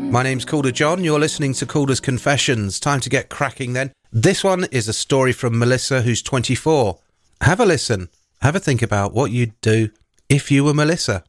My name's Calder John. You're listening to Calder's Confessions. Time to get cracking then. This one is a story from Melissa, who's 24. Have a listen. Have a think about what you'd do if you were Melissa.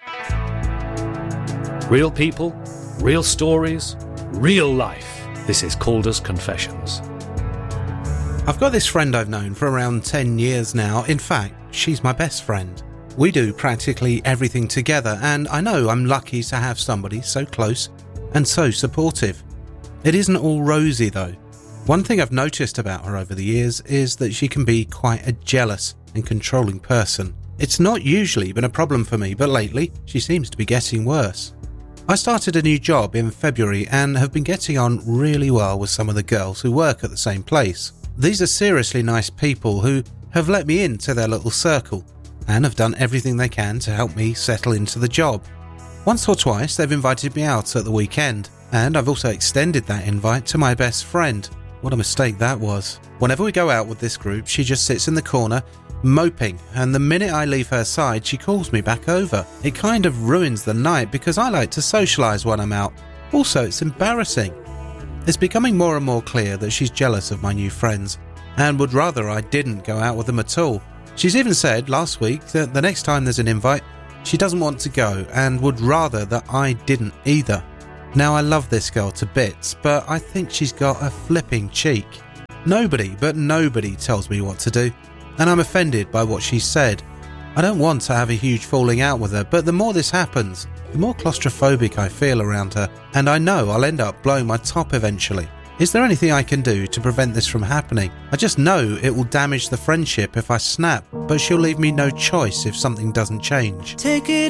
Real people, real stories, real life. This is Calder's Confessions. I've got this friend I've known for around 10 years now. In fact, she's my best friend. We do practically everything together, and I know I'm lucky to have somebody so close and so supportive. It isn't all rosy though. One thing I've noticed about her over the years is that she can be quite a jealous and controlling person. It's not usually been a problem for me, but lately she seems to be getting worse. I started a new job in February and have been getting on really well with some of the girls who work at the same place. These are seriously nice people who have let me into their little circle and have done everything they can to help me settle into the job. Once or twice they've invited me out at the weekend, and I've also extended that invite to my best friend. What a mistake that was. Whenever we go out with this group, she just sits in the corner, moping, and the minute I leave her side, she calls me back over. It kind of ruins the night because I like to socialise when I'm out. Also, it's embarrassing. It's becoming more and more clear that she's jealous of my new friends and would rather I didn't go out with them at all. She's even said last week that the next time there's an invite, she doesn't want to go and would rather that I didn't either. Now, I love this girl to bits, but I think she's got a flipping cheek. Nobody tells me what to do, and I'm offended by what she said. I don't want to have a huge falling out with her, but the more this happens, the more claustrophobic I feel around her, and I know I'll end up blowing my top eventually. Is there anything I can do to prevent this from happening? I just know it will damage the friendship if I snap, but she'll leave me no choice if something doesn't change. Take it